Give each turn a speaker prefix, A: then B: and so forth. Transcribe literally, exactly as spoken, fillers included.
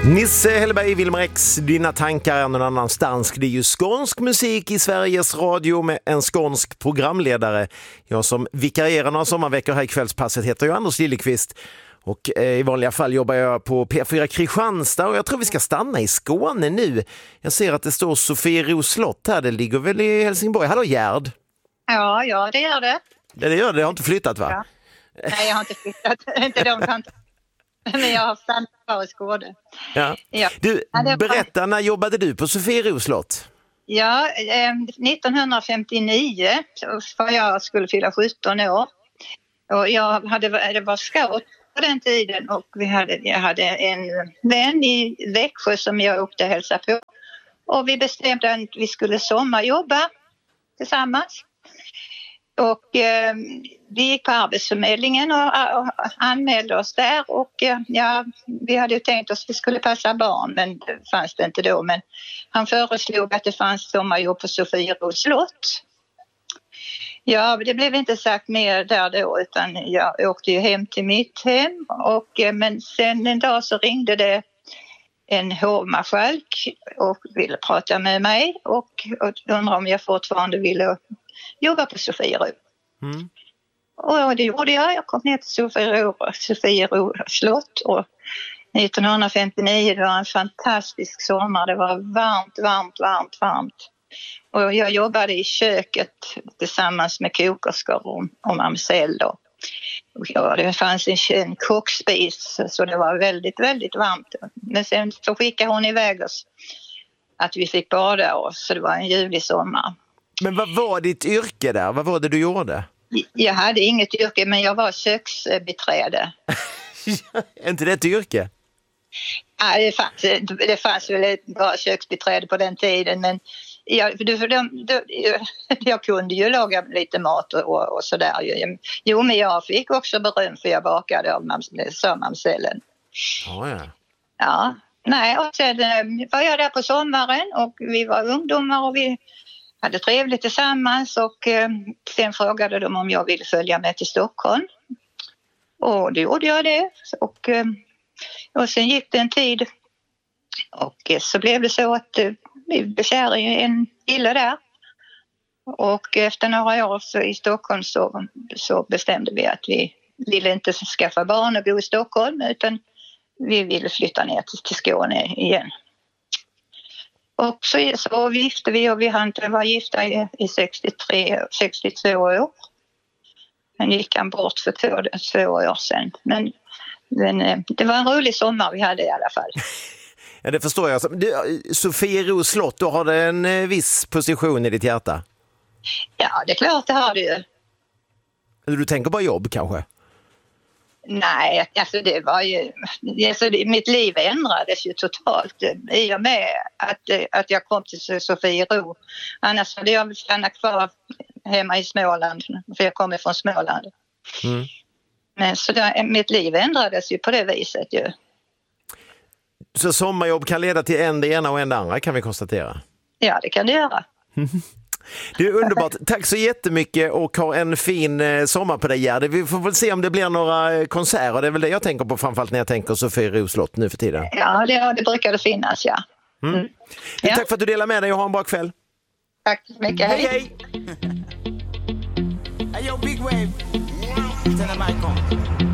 A: Nisse Hellberg, Wilmer X, dina tankar är någon annanstans. Det är ju skånsk musik i Sveriges Radio med en skånsk programledare. Jag som vikarierar några sommarveckor här i kvällspasset heter ju Anders Lillekvist. Och eh, i vanliga fall jobbar jag på P fyra Kristianstad och jag tror vi ska stanna i Skåne nu. Jag ser att det står Sofiero slott här, det ligger väl i Helsingborg. Hallå Gerd?
B: Ja, ja det gör det.
A: Ja, det gör det, det har inte flyttat va?
B: Ja. Nej, jag har inte flyttat. inte de kan inte. Men jag har stannat kvar i Skåne.
A: Ja.
B: Ja.
A: Du,
B: ja,
A: berätta, när jobbade du på Sofiero slott?
B: Ja, eh, nittonhundrafemtionio för jag skulle fylla sjutton år. Och jag hade, det var scout på den tiden och vi hade, jag hade en vän i Växjö som jag åkte och hälsade på. Och vi bestämde att vi skulle sommarjobba tillsammans. Och eh, vi gick på Arbetsförmedlingen och, och anmälde oss där och eh, ja, vi hade ju tänkt oss att vi skulle passa barn men det fanns det inte då. Men han föreslog att det fanns sommarjobb på Sofiero slott. Ja, det blev inte sagt mer där då utan jag åkte ju hem till mitt hem och eh, men sen en dag så ringde det en hovmarskalk och ville prata med mig och, och undrade om jag fortfarande ville jobba på Sofiero. Mm. Och det gjorde jag. Jag kom ner till Sofiero, Sofiero slott och nittonhundrafemtionio det var en fantastisk sommar. Det var varmt, varmt, varmt, varmt. Och jag jobbade i köket tillsammans med kokerskor och, och mamsell då. Och ja, det fanns en, en kockspis så det var väldigt, väldigt varmt. Men sen så skickade hon iväg oss att vi fick bada oss så det var en ljuvlig sommar.
A: Men vad var ditt yrke där? Vad var det du gjorde?
B: Jag hade inget yrke men jag var köksbiträde.
A: Är inte det ett yrke?
B: Ja, det fanns, det fanns väl ett bra köksbiträde på den tiden men jag, för de, de, jag kunde ju laga lite mat och, och sådär. Jo men jag fick också beröm för jag bakade av mamsellen.
A: Oh, ja.
B: Ja, nej och sen var jag där på sommaren och vi var ungdomar och vi hade trevligt tillsammans och eh, sen frågade de om jag ville följa med till Stockholm. Och då gjorde jag det. Och, eh, och sen gick det en tid och eh, så blev det så att eh, vi blev kär i en kille där. Och efter några år så i Stockholm så, så bestämde vi att vi ville inte skaffa barn och bo i Stockholm utan vi ville flytta ner till, till Skåne igen. Och så, så gifte vi och vi hade var gifta i, i sextiotre, sextiotvå år. Men gick han bort för två, två år sedan. Men, men det var en rolig sommar vi hade i alla fall.
A: Ja, det förstår jag. Du, Sofiero slott, då har det en viss position i ditt hjärta?
B: Ja, det är klart det har det ju.
A: Du tänker bara jobb kanske? Nej,
B: alltså det var ju, alltså det, mitt liv ändrades ju totalt i och med att, att jag kom till Sofiero. Annars hade jag stannat kvar hemma i Småland, för jag kommer från Småland. Mm. Men så där, mitt liv ändrades ju på det viset ju.
A: Så sommarjobb kan leda till en det ena och en det andra kan vi konstatera?
B: Ja, det kan det göra.
A: Det är underbart. Tack så jättemycket och ha en fin eh, sommar på dig Gerd. Vi får väl se om det blir några konserter. Det är väl det jag tänker på framförallt när jag tänker Sofiero slott nu för tiden.
B: Ja, det, det brukar det finnas, ja.
A: Mm. Mm. Du, ja. Tack för att du delar med dig och ha en bra kväll.
B: Tack så mycket.
A: Hej, hej!
C: Hey, yo, big wave. Tell them I come.